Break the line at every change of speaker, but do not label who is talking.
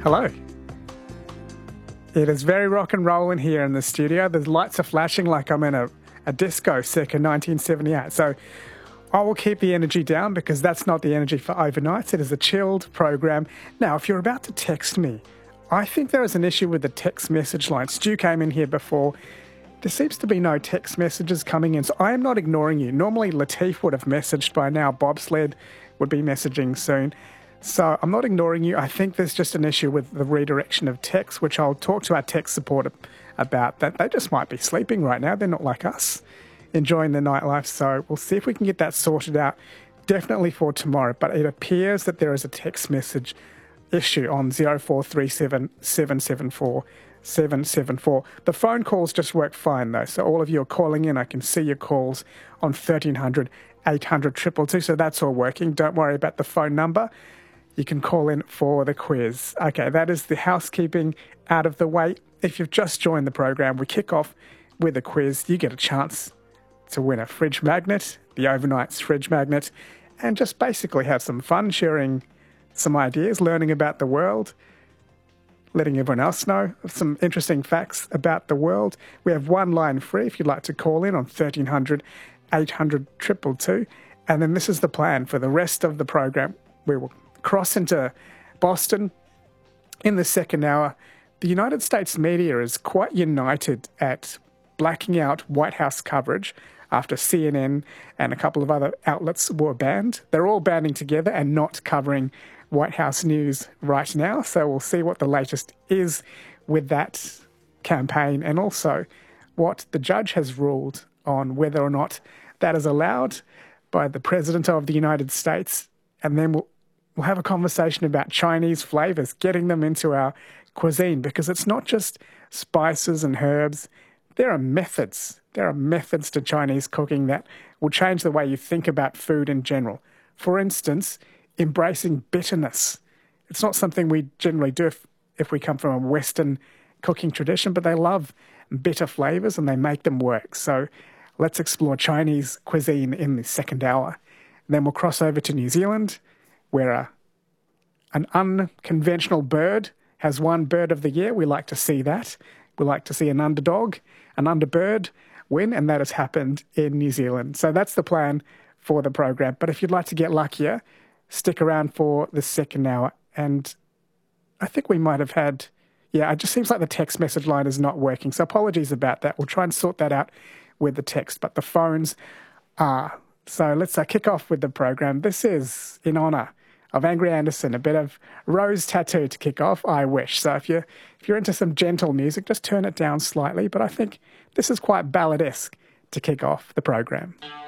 Hello. It is very rock and roll in here in the studio. The lights are flashing like I'm in a disco circa 1978. So I will keep the energy down because that's not the energy for overnights. It is a chilled program. Now, if you're about to text me, I think there is an issue with the text message line. Stu came in here before. There seems to be no text messages coming in, so I am not ignoring you. Normally, Latif would have messaged by now. Bobsled would be messaging soon. So I'm not ignoring you. I think there's just an issue with the redirection of text, which I'll talk to our tech support about. That they just might be sleeping right now. They're not like us, enjoying the nightlife. So we'll see if we can get that sorted out, definitely for tomorrow. But it appears that there is a text message issue on 0437 774 774. The phone calls just work fine, though. So all of you are calling in. I can see your calls on 1300 800 222. So that's all working. Don't worry about the phone number. You can call in for the quiz. Okay, that is the housekeeping out of the way. If you've just joined the program, we kick off with a quiz. You get a chance to win a fridge magnet, the Overnight's fridge magnet, and just basically have some fun sharing some ideas, learning about the world, letting everyone else know some interesting facts about the world. We have one line free if you'd like to call in on 1300 800 222. And then this is the plan for the rest of the program. We will cross into Boston in the second hour. The United States media is quite united at blacking out White House coverage after CNN and a couple of other outlets were banned. They're all banding together and not covering White House news right now. So we'll see what the latest is with that campaign and also what the judge has ruled on whether or not that is allowed by the President of the United States. And then we'll have a conversation about Chinese flavours, getting them into our cuisine, because it's not just spices and herbs. There are methods. There are methods to Chinese cooking that will change the way you think about food in general. For instance, embracing bitterness. It's not something we generally do if we come from a Western cooking tradition, but they love bitter flavours and they make them work. So let's explore Chinese cuisine in the second hour. Then we'll cross over to New Zealand, where an unconventional bird has won Bird of the Year. We like to see that. We like to see an underdog, an underbird win, and that has happened in New Zealand. So that's the plan for the program. But if you'd like to get luckier, stick around for the second hour. And I think we might have had, it just seems like the text message line is not working. So apologies about that. We'll try and sort that out with the text, but the phones are. So let's kick off with the program. This is in honour of Angry Anderson, a bit of Rose Tattoo to kick off, I Wish. So if you're into some gentle music, just turn it down slightly. But I think this is quite balladesque to kick off the program.